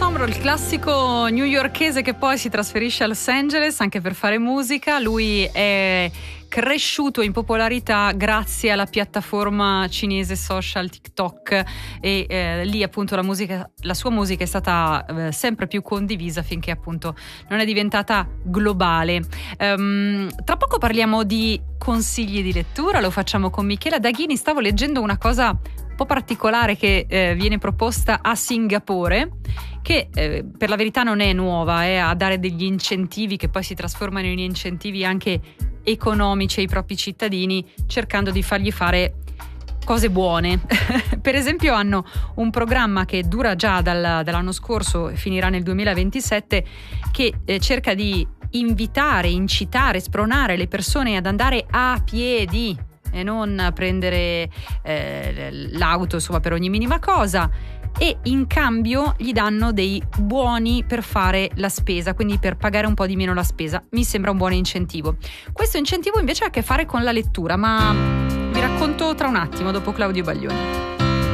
Monroe, il classico newyorkese che poi si trasferisce a Los Angeles anche per fare musica. Lui è cresciuto in popolarità grazie alla piattaforma cinese social TikTok e lì appunto la sua musica è stata sempre più condivisa finché appunto non è diventata globale. Tra poco parliamo di consigli di lettura, lo facciamo con Michela Daghini. Stavo leggendo una cosa un po' particolare che viene proposta a Singapore, che per la verità non è nuova, è a dare degli incentivi che poi si trasformano in incentivi anche economici ai propri cittadini, cercando di fargli fare cose buone. Per esempio hanno un programma che dura già dall'anno scorso e finirà nel 2027, che cerca di invitare, incitare, spronare le persone ad andare a piedi e non prendere l'auto, insomma, per ogni minima cosa, e in cambio gli danno dei buoni per fare la spesa, quindi per pagare un po' di meno la spesa. Mi sembra un buon incentivo. Questo incentivo invece ha a che fare con la lettura, ma vi racconto tra un attimo, dopo Claudio Baglioni.